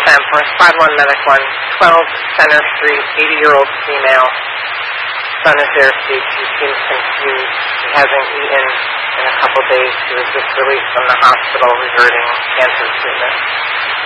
for 51 Medic 1, 12 Center Street, 80-year-old female. Son is there, Steve. She seems confused. She hasn't eaten in a couple days. She was just released from the hospital regarding cancer treatment.